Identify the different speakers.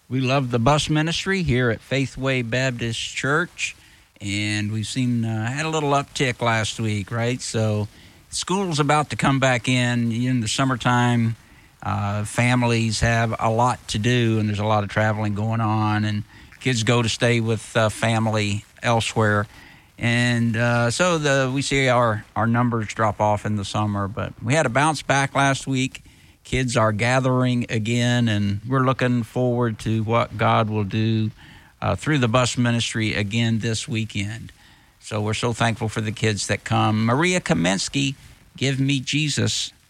Speaker 1: We love the bus ministry here at Faithway Baptist Church, and we've seen had a little uptick last week, right? So school's about to come back in the summertime. Families have a lot to do, and there's a lot of traveling going on, and kids go to stay with family elsewhere. And so we see our numbers drop off in the summer, but we had a bounce back last week. Kids are gathering again, and we're looking forward to what God will do through the bus ministry again this weekend. So we're so thankful for the kids that come. Maria Kamensky, Give Me Jesus.